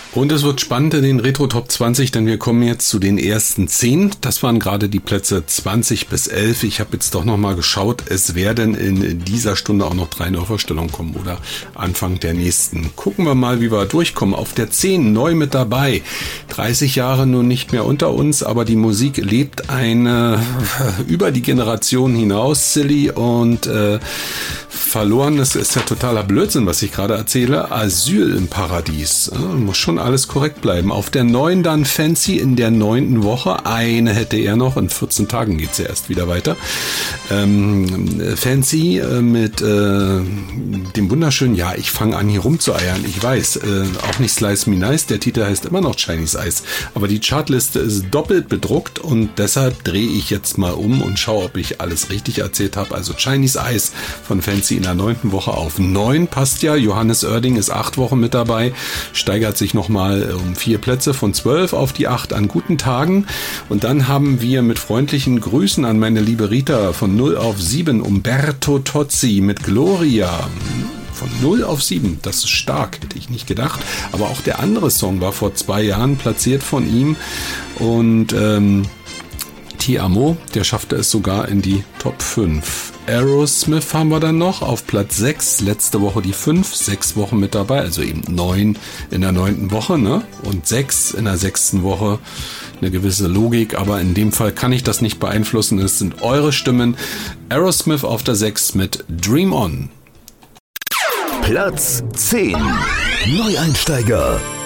Und es wird spannend in den Retro Top 20, denn wir kommen jetzt zu den ersten 10. Das waren gerade die Plätze 20 bis 11. Ich habe jetzt doch nochmal geschaut, es werden in dieser Stunde auch noch 3 Neuvorstellungen kommen oder Anfang der nächsten. Gucken wir mal, wie wir durchkommen. Auf der 10 neu mit dabei. 30 Jahre nun nicht mehr unter uns, aber die Musik lebt über die Generation hinaus, Silly und verloren. Das ist ja totaler Blödsinn, was ich gerade erzähle. Asyl im Paradies. Muss schon alles korrekt bleiben. Auf der 9 dann Fancy in der 9. Woche. Eine hätte er noch. In 14 Tagen geht's ja erst wieder weiter. Fancy mit dem wunderschönen, ja, ich fange an hier rumzueiern. Ich weiß, auch nicht Slice Me Nice. Der Titel heißt immer noch Chinese Ice. Aber die Chartliste ist doppelt bedruckt und deshalb drehe ich jetzt mal um und schaue, ob ich alles richtig erzählt habe. Also Chinese Ice von Fancy in der 9. Woche auf 9, passt ja. Johannes Oerding ist 8 Wochen mit dabei, steigert sich nochmal um 4 Plätze von 12 auf die 8 an guten Tagen. Und dann haben wir mit freundlichen Grüßen an meine liebe Rita von 0 auf 7 Umberto Tozzi mit Gloria. Von 0 auf 7, das ist stark, hätte ich nicht gedacht. Aber auch der andere Song war vor 2 Jahren platziert von ihm. Und Ti Amo, der schaffte es sogar in die Top 5. Aerosmith haben wir dann noch auf Platz 6, letzte Woche die 5, 6 Wochen mit dabei, also eben 9 in der 9. Woche, ne? Und 6 in der 6. Woche, eine gewisse Logik, aber in dem Fall kann ich das nicht beeinflussen, es sind eure Stimmen. Aerosmith auf der 6 mit Dream On. Platz 10. Neueinsteiger.